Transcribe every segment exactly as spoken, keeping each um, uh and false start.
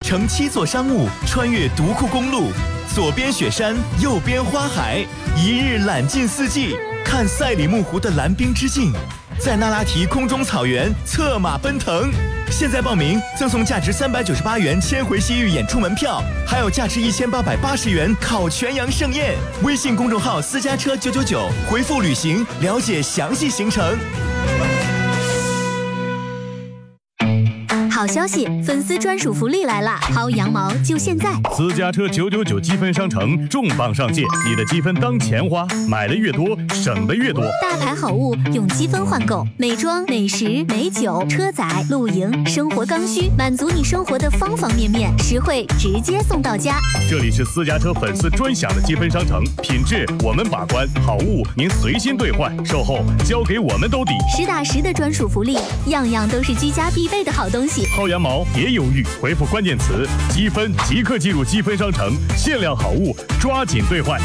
乘七座商务穿越独库公路，左边雪山，右边花海，一日览尽四季，看赛里木湖的蓝冰之境，在那拉提空中草原策马奔腾。现在报名赠送价值三百九十八元千回西域演出门票，还有价值一千八百八十元烤全羊盛宴。微信公众号私家车九九九，回复旅行了解详细行程。 好消息，粉丝专属福利来啦！薅羊毛就现在！ 私家车九九九积分商城重磅上线，你的积分当钱花，买的越多，省的越多。 大牌好物用积分换购，美妆、美食、美酒、车载、露营、生活刚需，满足你生活的方方面面，实惠直接送到家。 这里是私家车粉丝专享的积分商城，品质我们把关，好物您随心兑换，售后交给我们兜底。 实打实的专属福利，样样都是居家必备的好东西。 薅羊毛别犹豫，回复关键词积分即刻进入积分商城，限量好物抓紧兑换。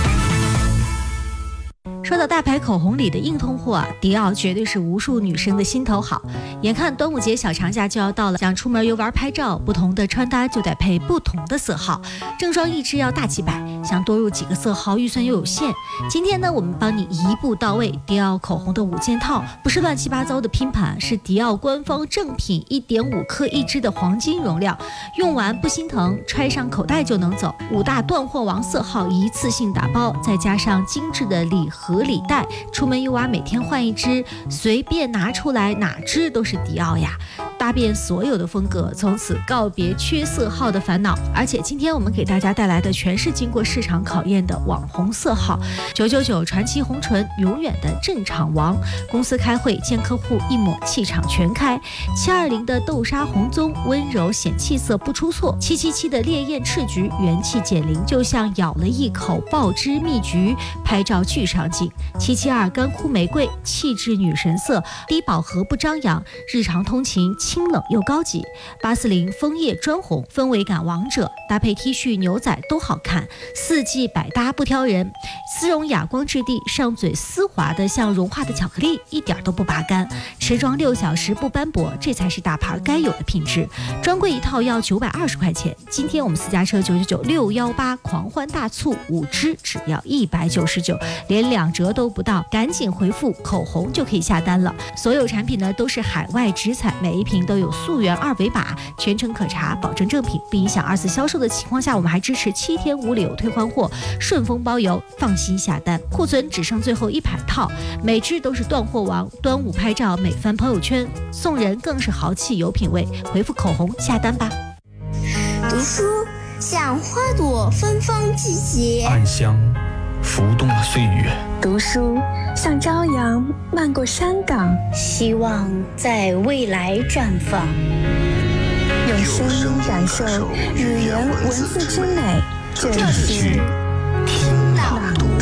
说到大牌口红里的硬通货啊，迪奥绝对是无数女生的心头好。眼看端午节小长假就要到了，想出门游玩拍照，不同的穿搭就得配不同的色号，正装一支要大几百，想多入几个色号预算又有限。今天呢，我们帮你一步到位，迪奥口红的五件套，不是乱七八糟的拼盘，是迪奥官方正品，一点五克一支的黄金容量，用完不心疼，揣上口袋就能走。五大断货王色号一次性打包，再加上精致的礼盒礼袋，出门游玩每天换一支，随便拿出来哪支都是迪奥呀，搭遍所有的风格，从此告别缺色号的烦恼。而且今天我们给大家带来的全是经过市场考验的网红色号，九九九传奇红唇永远的镇场王，公司开会见客户一抹气场全开，七二零的豆沙红棕温柔显气色不出错，七七七的烈焰赤橘元气减龄，就像咬了一口爆汁蜜橘，拍照巨上镜。七七二干枯玫瑰气质女神色，低饱和不张扬，日常通勤清冷又高级。八四零枫叶砖红氛围感王者，搭配 T 恤牛仔都好看，四季百搭不挑人。丝绒哑光质地，上嘴丝滑的像融化的巧克力，一点都不拔干，持妆六小时不斑驳，这才是大牌该有的品质。专柜一套要九百二十块钱，今天我们私家车九九九六幺八狂欢大促，五支只要一百九十九，连两折都不到，赶紧回复口红就可以下单了。所有产品呢都是海外直采，每一瓶都有溯源二维码，全程可查，保证正品，不影响二次销售的情况下，我们还支持七天无理由退换货，顺丰包邮，放心下单。库存只剩最后一百套，每支都是断货王，端午拍照美翻朋友圈，送人更是豪气有品味。回复口红下单吧。 读书像花朵芬芳季节， 暗香浮动了岁月。 读书像朝阳漫过山岗， 希望在未来绽放。 用声音感受语言文字之美，这里是听朗读。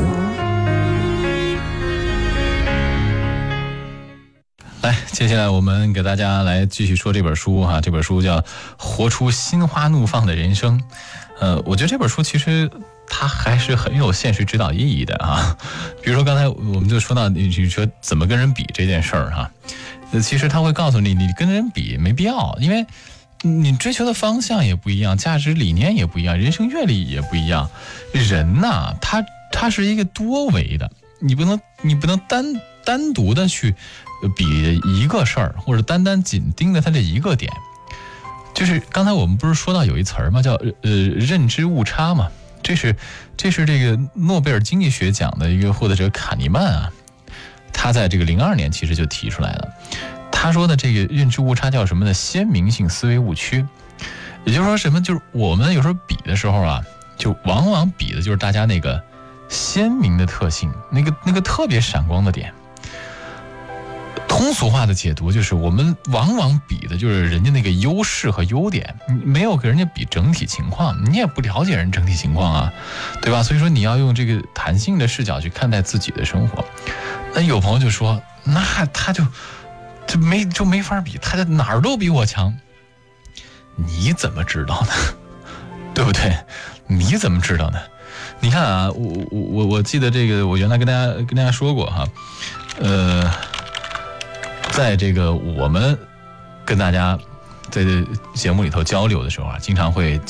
来，接下来我们给大家来继续说这本书哈、啊，这本书叫《活出心花怒放的人生》。呃，我觉得这本书其实它还是很有现实指导意义的啊。比如说刚才我们就说到，你说怎么跟人比这件事儿哈，呃，其实他会告诉你，你跟人比没必要，因为你追求的方向也不一样，价值理念也不一样，人生阅历也不一样。人呐，他他是一个多维的，你不能你不能单单独的去比一个事儿，或者单单紧盯着它这一个点。就是刚才我们不是说到有一词儿吗？叫呃认知误差嘛。这是这是这个诺贝尔经济学奖的一个获得者卡尼曼啊，他在这个零二年其实就提出来了。他说的这个认知误差叫什么呢？鲜明性思维误区。也就是说什么？就是我们有时候比的时候啊，就往往比的就是大家那个鲜明的特性，那个那个特别闪光的点。通俗化的解读就是我们往往比的就是人家那个优势和优点，你没有跟人家比整体情况，你也不了解人整体情况啊，对吧？所以说你要用这个弹性的视角去看待自己的生活。那有朋友就说，那他就就没就没法比，他在哪儿都比我强。你怎么知道呢？对不对？你怎么知道呢？你看啊，我我我我记得这个，我原来跟大家跟大家说过哈，呃。在这个我们跟大家在这节目里头交流的时候啊，经常会